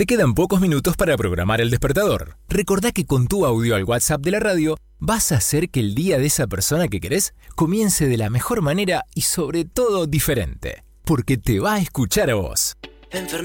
Te quedan pocos minutos para programar el despertador. Recordá que con tu audio al WhatsApp de la radio vas a hacer que el día de esa persona que querés comience de la mejor manera y sobre todo diferente. Porque te va a escuchar a vos.